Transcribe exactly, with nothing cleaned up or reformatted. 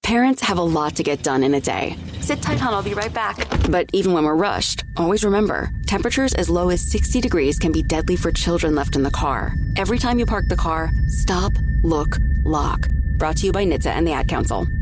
Parents have a lot to get done in a day. Sit tight, hon. I'll be right back. But even when we're rushed, always remember, temperatures as low as sixty degrees can be deadly for children left in the car. Every time you park the car, stop, look, lock. Brought to you by N H T S A and the Ad Council.